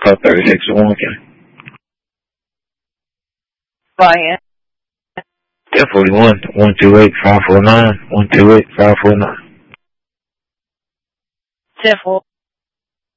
Call 3601, okay? Brian. 1041, 128-549, 128-549. 10-4.